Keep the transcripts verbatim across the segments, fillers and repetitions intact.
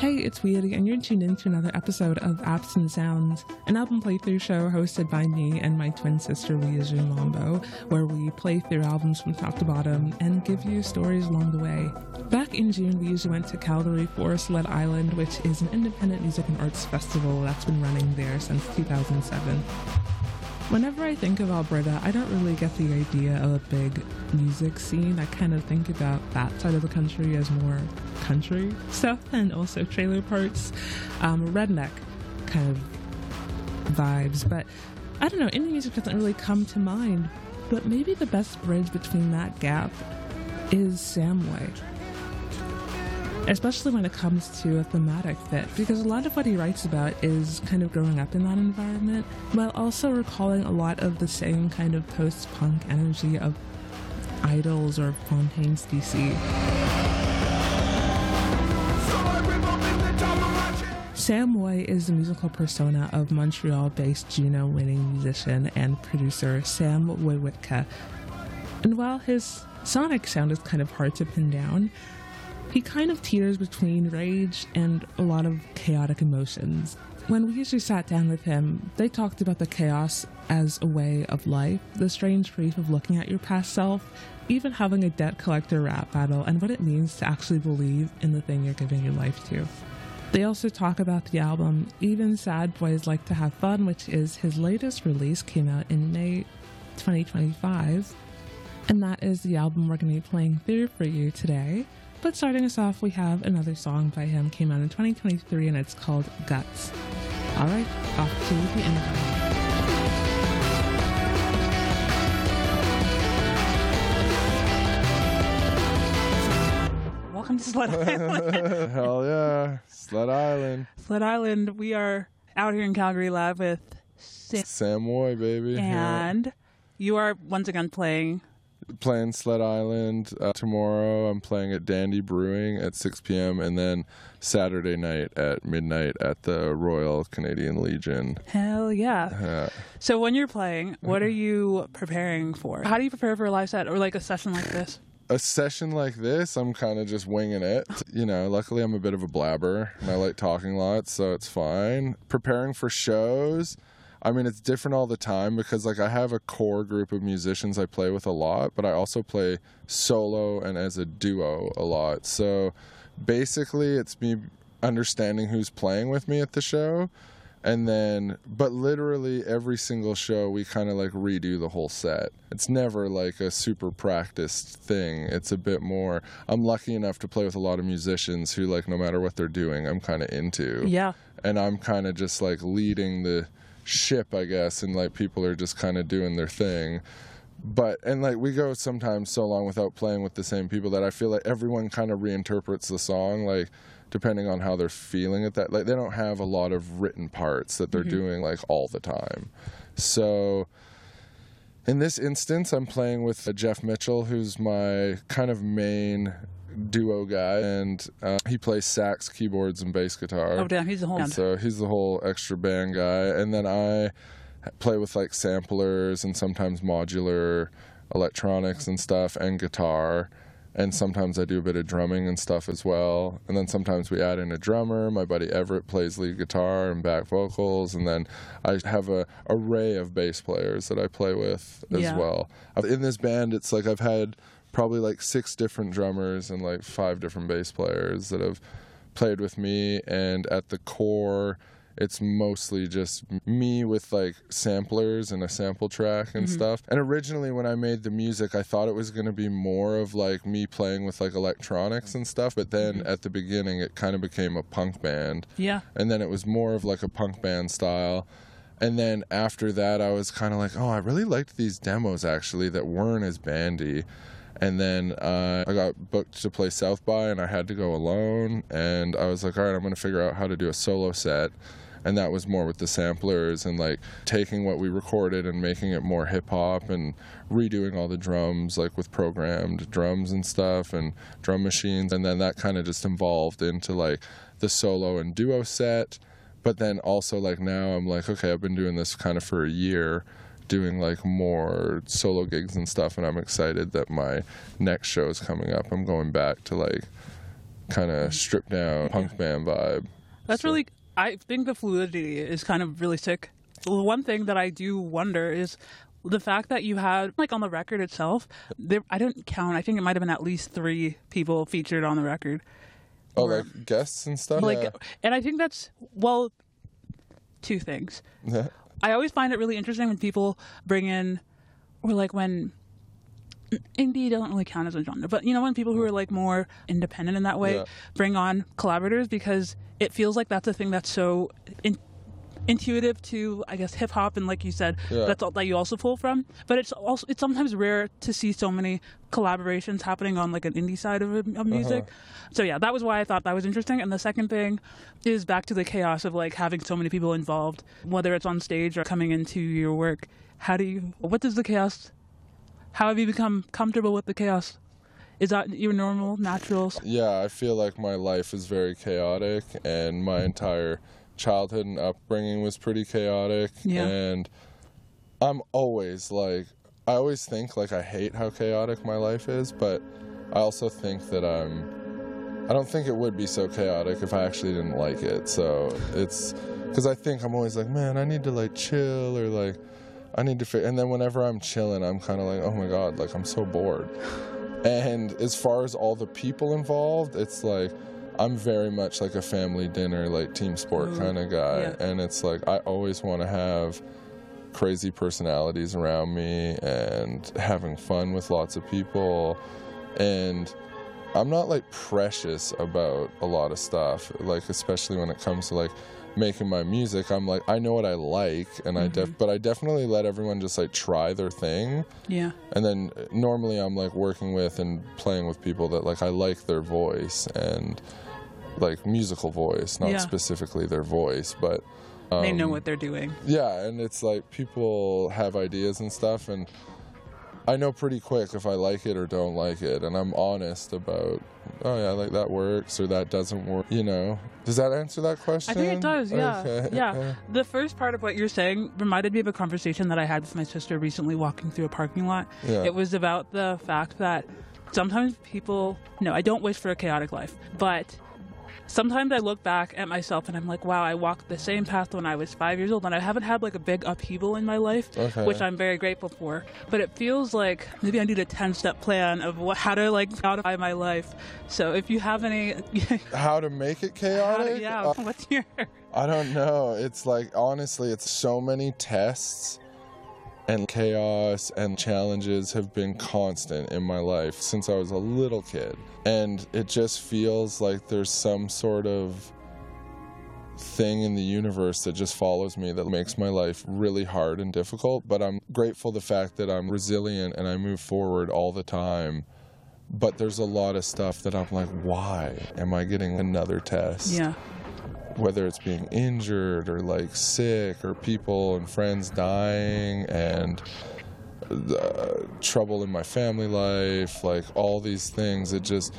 Hey, it's Weedy, and you're tuned in to another episode of Apps and Sounds, an album playthrough show hosted by me and my twin sister Leah Mambo, where we play through albums from top to bottom and give you stories along the way. Back in June, we usually went to Calgary for Sled Island, which is an independent music and arts festival that's been running there since two thousand seven. Whenever I think of Alberta, I don't really get the idea of a big music scene. I kind of think about that side of the country as more country stuff and also trailer parks, um, redneck kind of vibes. But I don't know, indie music doesn't really come to mind. But maybe the best bridge between that gap is Samway. Especially when it comes to a thematic fit, because a lot of what he writes about is kind of growing up in that environment, while also recalling a lot of the same kind of post-punk energy of Idols or Fontaines D C. Samway is the musical persona of Montreal-based Juno-winning musician and producer Sam Wojcicka. And while his sonic sound is kind of hard to pin down, he kind of teeters between rage and a lot of chaotic emotions. When we usually sat down with him, they talked about the chaos as a way of life, the strange grief of looking at your past self, even having a debt collector rap battle, and what it means to actually believe in the thing you're giving your life to. They also talk about the album Even Sad Boys Like to Have Fun, which is his latest release, came out in May twenty twenty-five, and that is the album we're going to be playing through for you today. But starting us off, we have another song by him, came out in twenty twenty-three, and it's called Guts. Alright, off to the intro. Welcome to Sled Island. Hell yeah, Sled Island. Sled Island, we are out here in Calgary live with Sam. Samway, baby. And yeah. You are once again playing... Playing Sled Island uh, tomorrow. I'm playing at Dandy Brewing at six p.m. and then Saturday night at midnight at the Royal Canadian Legion. Hell yeah. Uh, so when you're playing, what are you preparing for? How do you prepare for a live set or like a session like this? A session like this, I'm kind of just winging it. You know, luckily I'm a bit of a blabber and I like talking lots, so it's fine. Preparing for shows, I mean, it's different all the time because, like, I have a core group of musicians I play with a lot, but I also play solo and as a duo a lot. So basically, it's me understanding who's playing with me at the show. And then, but literally every single show, we kind of, like, redo the whole set. It's never, like, a super practiced thing. It's a bit more, I'm lucky enough to play with a lot of musicians who, like, no matter what they're doing, I'm kind of into. Yeah. And I'm kind of just, like, leading the ship, I guess, and like people are just kind of doing their thing. But and like we go sometimes so long without playing with the same people that I feel like everyone kind of reinterprets the song, like depending on how they're feeling at that. Like they don't have a lot of written parts that they're mm-hmm. doing like all the time. So in this instance, I'm playing with uh, Jeff Mitchell, who's my kind of main duo guy, and uh, he plays sax, keyboards, and bass guitar. Oh, damn, he's the whole band. So he's the whole extra band guy. And then I play with like samplers and sometimes modular electronics and stuff, and guitar. And sometimes I do a bit of drumming and stuff as well. And then sometimes we add in a drummer. My buddy Everett plays lead guitar and back vocals. And then I have a array of bass players that I play with as yeah. well. In this band, it's like I've had probably like six different drummers and like five different bass players that have played with me. And at the core, it's mostly just me with like samplers and a sample track and mm-hmm. stuff. And originally when I made the music, I thought it was going to be more of like me playing with like electronics and stuff. But then mm-hmm. at the beginning, it kind of became a punk band. Yeah. And then it was more of like a punk band style. And then after that, I was kind of like, oh, I really liked these demos actually that weren't as bandy. And then uh, I got booked to play South by, and I had to go alone. And I was like, all right, I'm going to figure out how to do a solo set. And that was more with the samplers and like taking what we recorded and making it more hip hop and redoing all the drums, like with programmed drums and stuff and drum machines. And then that kind of just evolved into like the solo and duo set. But then also like now I'm like, okay, I've been doing this kind of for a year, doing like more solo gigs and stuff, and I'm excited that my next show is coming up. I'm going back to like kind of stripped down punk band vibe. That's So- really, I think the fluidity is kind of really sick. The one thing that I do wonder is the fact that you had, like on the record itself, there, I didn't count, I think it might have been at least three people featured on the record. Oh, Or- like guests and stuff? Like, Yeah. and I think that's, well, two things. Yeah. I always find it really interesting when people bring in, or like when indie doesn't really count as a genre, but you know, when people who are like more independent in that way Yeah. bring on collaborators, because it feels like that's a thing that's so in, intuitive to, I guess, hip hop, and like you said, Yeah. that's all that you also pull from. But it's also it's sometimes rare to see so many collaborations happening on like an indie side of, of music. Uh-huh. So yeah, that was why I thought that was interesting. And the second thing is back to the chaos of like having so many people involved, whether it's on stage or coming into your work. How do you? What does the chaos? How have you become comfortable with the chaos? Is that your normal, natural? Yeah, I feel like my life is very chaotic, and my entire childhood and upbringing was pretty chaotic. Yeah. And I'm always like, I always think like I hate how chaotic my life is, but I also think that I'm, I don't think it would be so chaotic if I actually didn't like it. So it's, because I think I'm always like, man, I need to like chill, or like, I need to fit. And then whenever I'm chilling, I'm kind of like, oh my God, like I'm so bored. And as far as all the people involved, it's like, I'm very much like a family dinner, like team sport kind of guy. yeah. And it's like, I always want to have crazy personalities around me and having fun with lots of people. And I'm not like precious about a lot of stuff, like especially when it comes to like making my music. I'm like, I know what I like, and I def but I definitely let everyone just like try their thing. Yeah. And then uh, normally I'm like working with and playing with people that like I like their voice, and like musical voice, not Yeah. specifically their voice, but They know um, what they're doing. yeah. And it's like people have ideas and stuff, and I know pretty quick if I like it or don't like it, and I'm honest about, oh yeah, like that works or that doesn't work, you know. Does that answer that question? I think it does, yeah. Okay. Yeah. The first part of what you're saying reminded me of a conversation that I had with my sister recently walking through a parking lot. Yeah. It was about the fact that sometimes people, no, I don't wish for a chaotic life, but sometimes I look back at myself and I'm like, wow, I walked the same path when I was five years old, and I haven't had like a big upheaval in my life, Okay. which I'm very grateful for. But it feels like maybe I need a ten-step plan of what, how to like modify my life. So if you have any, How to make it chaotic? yeah, Uh, what's your? I don't know. It's like, honestly, it's so many tests, and chaos and challenges have been constant in my life since I was a little kid. And it just feels like there's some sort of thing in the universe that just follows me that makes my life really hard and difficult. But I'm grateful the fact that I'm resilient and I move forward all the time. But there's a lot of stuff that I'm like, why am I getting another test? Yeah. Whether it's being injured or like sick, or people and friends dying, and uh, trouble in my family life, like all these things, it just,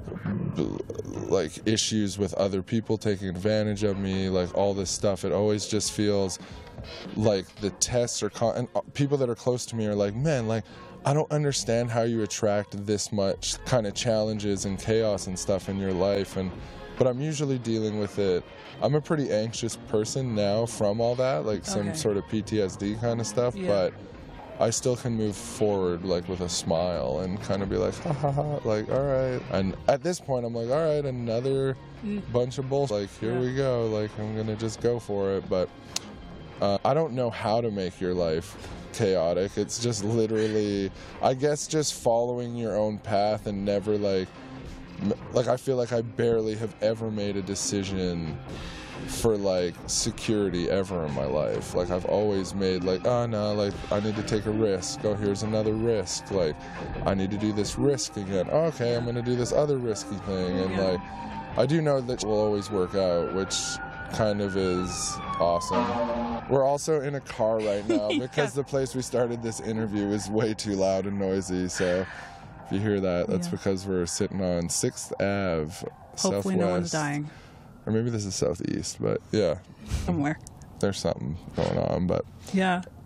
like issues with other people taking advantage of me, like all this stuff, it always just feels like the tests are con- and people that are close to me are like, man, like I don't understand how you attract this much kind of challenges and chaos and stuff in your life. And but I'm usually dealing with it. I'm a pretty anxious person now from all that, like some Okay. sort of P T S D kind of stuff, Yeah. but I still can move forward like with a smile and kind of be like, ha ha ha, like, all right. And at this point, I'm like, all right, another bunch of bullshit. Like, here Yeah. we go. Like, I'm going to just go for it. But uh, I don't know how to make your life chaotic. It's just literally, I guess, just following your own path and never like, m- like I feel like I barely have ever made a decision for like security ever in my life. Like I've always made like, oh no, like I need to take a risk. Oh, here's another risk. Like I need to do this risk again. Oh, okay, I'm gonna do this other risky thing. And Yeah. like I do know that it will always work out, which kind of is awesome. We're also in a car right now because the place we started this interview is way too loud and noisy. So if you hear that, that's Yeah. because we're sitting on sixth Avenue, Hopefully no one's Southwest. dying Or maybe this is southeast, but yeah, somewhere. there's something going on. But Yeah.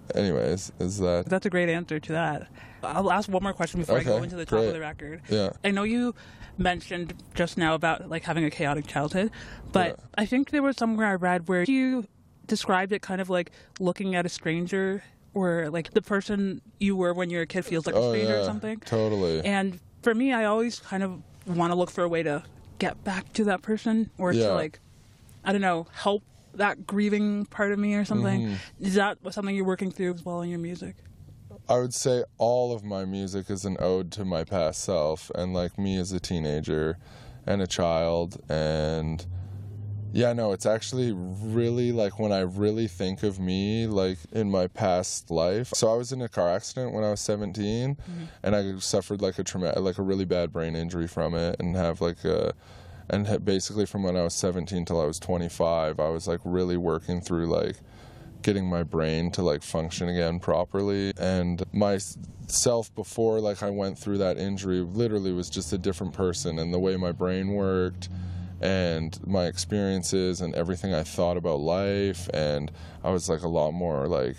anyways, is that... That's a great answer to that. I'll ask one more question before Okay, I go into the top great. of the record. Yeah. I know you mentioned just now about like having a chaotic childhood, but Yeah. I think there was somewhere I read where you described it kind of like looking at a stranger, or like the person you were when you were a kid feels like a Oh, stranger yeah, or something. totally. And for me, I always kind of want to look for a way to get back to that person, or Yeah. to like, I don't know, help that grieving part of me or something. Mm-hmm. Is that something you're working through as well in your music? I would say all of my music is an ode to my past self and like me as a teenager and a child. And yeah, no, it's actually really like when I really think of me like in my past life. So I was in a car accident when I was seventeen, mm-hmm. and I suffered like a trauma, like a really bad brain injury from it, and have like a and had basically from when I was seventeen till I was twenty-five, I was like really working through like getting my brain to like function again properly. And my self before like I went through that injury literally was just a different person, and the way my brain worked and my experiences and everything I thought about life, and I was like a lot more like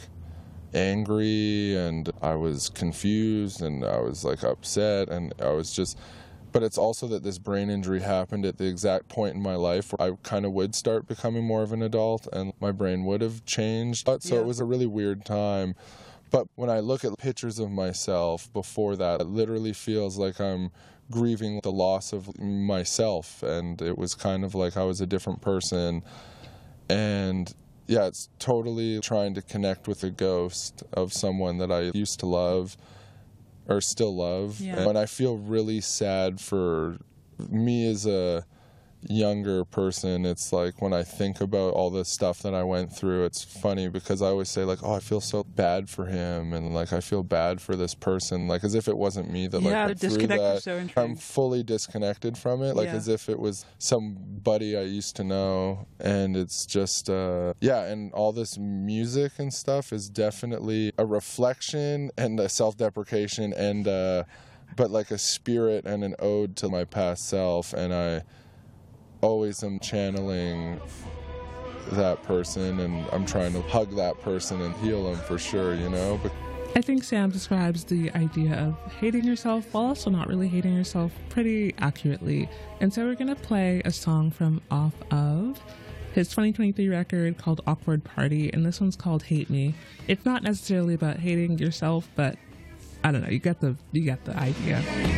angry, and I was confused, and I was like upset, and I was just... But it's also that this brain injury happened at the exact point in my life where I kind of would start becoming more of an adult and my brain would have changed. So Yeah. It was a really weird time. But when I look at pictures of myself before that, it literally feels like I'm grieving the loss of myself. And it was kind of like I was a different person. And yeah, it's totally trying to connect with a ghost of someone that I used to love or still love. Yeah. And I feel really sad for me as a younger person. It's like when I think about all the stuff that I went through, it's funny because I always say like, oh, I feel so bad for him, and like I feel bad for this person, like as if it wasn't me that like Yeah, went the through disconnect that. is so interesting. I'm fully disconnected from it, like Yeah. as if it was somebody I used to know. And it's just uh yeah, and all this music and stuff is definitely a reflection and a self-deprecation and uh but like a spirit and an ode to my past self. And I always am channeling that person, and I'm trying to hug that person and heal them for sure, you know? But I think Sam describes the idea of hating yourself while also not really hating yourself pretty accurately. And so we're going to play a song from off of his twenty twenty-three record called Awkward Party, and this one's called Hate Me. It's not necessarily about hating yourself, but I don't know, you get the you get the idea.